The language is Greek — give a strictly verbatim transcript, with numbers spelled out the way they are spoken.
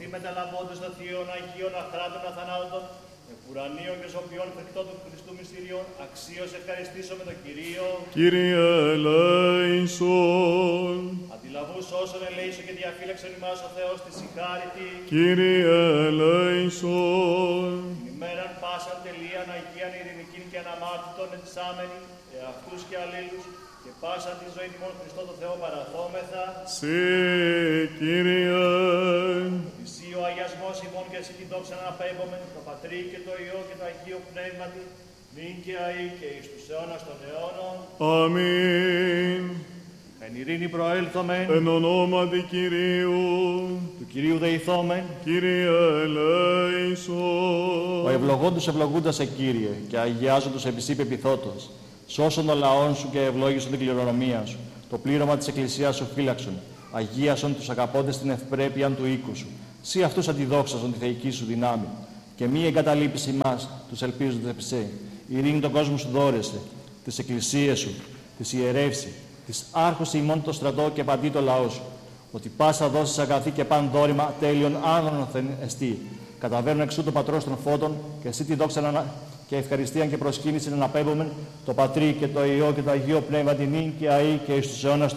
μεταλαμβώντες των θείων Αγίων αχράντων αθανάτων, επουρανίων και σωπιών φρικτών του Χριστού μυστηρίων, αξίως ευχαριστήσω με τον Κυρίο. Κύριε ελέησον. Αντιλαβούς όσων ελέησον και διαφύλαξον ημάς ο Θεός της συγχάρητη. Κύριε ελέησον. Την ημέραν πάσαν τελείαν Αγίαν ειρηνικήν και αναμάρτητον ενσάμενη, εαυτούς και αλλήλους, και πάσαν τη ζωή τιμών Χριστό το Θεό παραθόμεθα. Συ, Κύριε. Εσύ ο αγιασμός ημών και εσύ την δόξα να απέμπομεν, το Πατρί και το Υιό και το Αγίο Πνεύματι, νυν και αεί και εις τους αιώνας των αιώνων. Αμήν. Εν ειρήνη προέλθομεν, Εν ονόματι Κυρίου. του Κυρίου δεηθόμεν. Κύριε ελέησον. Ο ευλογών τους ευλογούντας σε Κύριε, και αγιάζον τους επισή πεπιθότος. Σώσον των λαών σου και ευλόγησον την κληρονομία σου. Το πλήρωμα της Εκκλησίας σου φύλαξον. Αγίασον τους αγαπώντες την ευπρέπεια του οίκου σου. Σύ αυτούς αντιδόξασον τη θεϊκή σου δυνάμει. Και μη εγκαταλείπεις ημάς, τους ελπίζοντες επί σε. Ειρήνη τον κόσμο σου δώρεσαι. Τις εκκλησίες σου, τις ιερεύσει. Τις άρχωσε ημών το στρατό και παντί το λαό σου. Ότι πάσα δώσεις αγαθή και παν δόρημα τέλειον άνωθεν εστί. Καταβαίνουν εξού το πατρός των φώτων, και εσύ τη δόξα να... και ευχαριστίαν και προσκύνησιν αναπέμπομεν το Πατρί και το Υιό και το Αγίο Πνεύμα την νυν και αεί και εις τους αιώνας